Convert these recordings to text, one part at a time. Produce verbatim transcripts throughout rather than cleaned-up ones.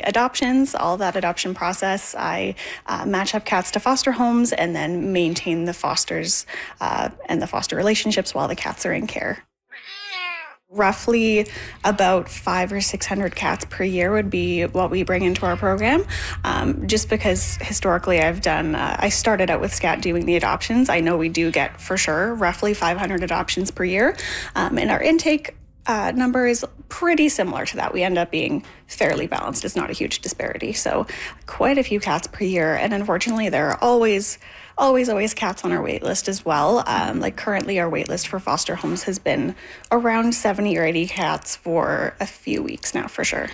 adoptions, all that adoption process. I uh, match up cats to foster homes and then maintain the fosters uh, and the foster relationships while the cats are in care. Roughly about five or six hundred cats per year would be what we bring into our program. Um, just because historically I've done, uh, I started out with SCAT doing the adoptions. I know we do get for sure roughly five hundred adoptions per year, um, and our intake uh, number is pretty similar to that. We end up being fairly balanced. It's not a huge disparity. So quite a few cats per year, and unfortunately there are always Always, always cats on our wait list as well. Um, like currently our wait list for foster homes has been around seventy or eighty cats for a few weeks now for sure.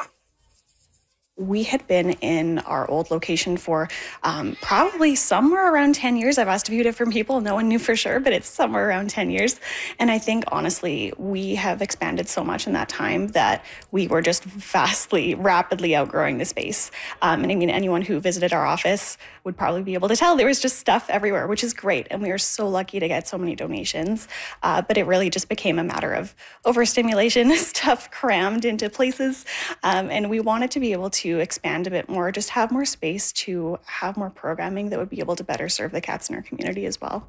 We had been in our old location for um, probably somewhere around ten years. I've asked a few different people. No one knew for sure, but it's somewhere around ten years. And I think, honestly, we have expanded so much in that time that we were just vastly, rapidly outgrowing the space. Um, and I mean, anyone who visited our office would probably be able to tell there was just stuff everywhere, which is great. And we were so lucky to get so many donations. Uh, but it really just became a matter of overstimulation, stuff crammed into places. Um, and we wanted to be able to expand a bit more, just have more space to have more programming that would be able to better serve the cats in our community as well.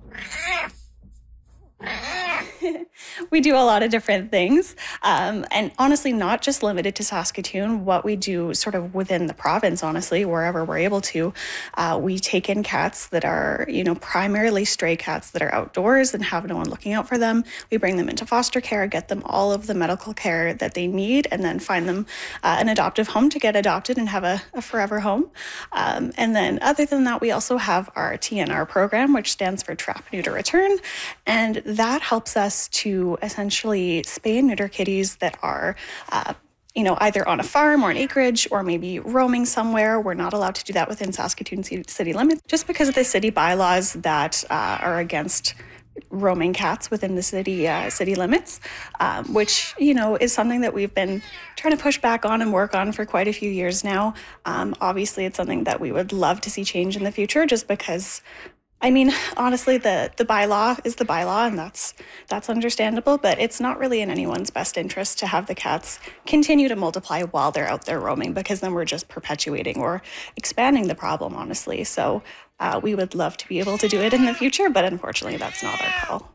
We do a lot of different things, um, and honestly, not just limited to Saskatoon. What we do sort of within the province, honestly, wherever we're able to, uh, we take in cats that are, you know, primarily stray cats that are outdoors and have no one looking out for them. We bring them into foster care, get them all of the medical care that they need, and then find them uh, an adoptive home to get adopted and have a, a forever home. Um, and then other than that, we also have our T N R program, which stands for Trap, Neuter, Return, and that helps us to essentially spay and neuter kitties that are uh, you know, either on a farm or an acreage or maybe roaming somewhere. We're not allowed to do that within Saskatoon city limits just because of the city bylaws that uh, are against roaming cats within the city uh, city limits, um, which, you know, is something that we've been trying to push back on and work on for quite a few years now. Um, obviously, it's something that we would love to see change in the future just because, I mean, honestly, the, the bylaw is the bylaw, and that's that's understandable, but it's not really in anyone's best interest to have the cats continue to multiply while they're out there roaming, because then we're just perpetuating or expanding the problem, honestly. So uh, we would love to be able to do it in the future, but unfortunately, that's not our call.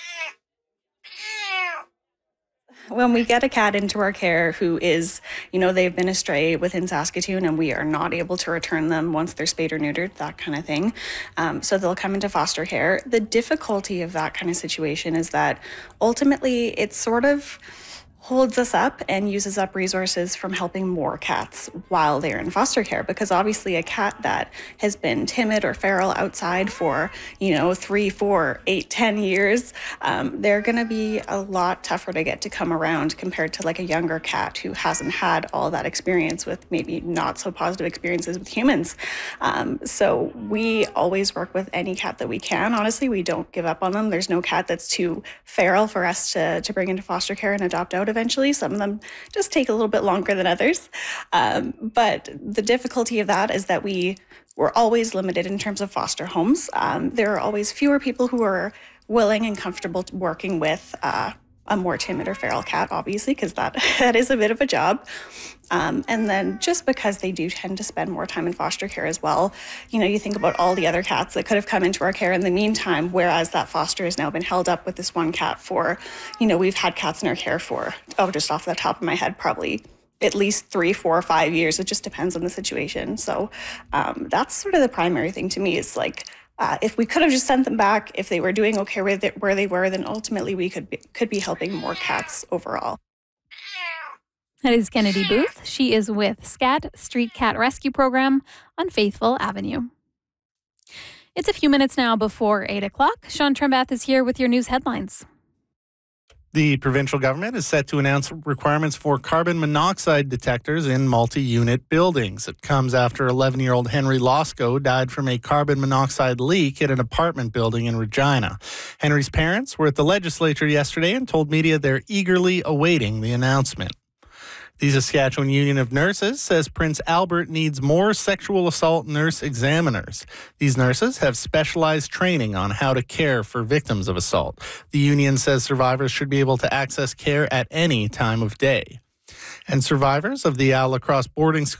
When we get a cat into our care who is, you know, they've been astray within Saskatoon and we are not able to return them once they're spayed or neutered, that kind of thing. Um, so they'll come into foster care. The difficulty of that kind of situation is that ultimately it's sort of holds us up and uses up resources from helping more cats while they're in foster care, because obviously a cat that has been timid or feral outside for, you know, three, four, eight, ten years, um, they're going to be a lot tougher to get to come around compared to like a younger cat who hasn't had all that experience with maybe not so positive experiences with humans. Um, so we always work with any cat that we can. Honestly, we don't give up on them. There's no cat that's too feral for us to, to bring into foster care and adopt out eventually. Some of them just take a little bit longer than others. Um, but the difficulty of that is that we we're always limited in terms of foster homes. Um, there are always fewer people who are willing and comfortable working with uh, a more timid or feral cat, obviously, because that, that is a bit of a job. Um, and then just because they do tend to spend more time in foster care as well, you know, you think about all the other cats that could have come into our care in the meantime, whereas that foster has now been held up with this one cat for, you know, we've had cats in our care for, oh, just off the top of my head, probably at least three, four, or five years. It just depends on the situation. So um, that's sort of the primary thing to me is like, Uh, if we could have just sent them back, if they were doing okay with it, where they were, then ultimately we could be, could be helping more cats overall. That is Kennedy Booth. She is with SCAT, Street Cat Rescue Program on Faithful Avenue. It's a few minutes now before eight o'clock. Sean Trembath is here with your news headlines. The provincial government is set to announce requirements for carbon monoxide detectors in multi-unit buildings. It comes after eleven-year-old Henry Losco died from a carbon monoxide leak at an apartment building in Regina. Henry's parents were at the legislature yesterday and told media they're eagerly awaiting the announcement. The Saskatchewan Union of Nurses says Prince Albert needs more sexual assault nurse examiners. These nurses have specialized training on how to care for victims of assault. The union says survivors should be able to access care at any time of day. And survivors of the Al Lacrosse boarding school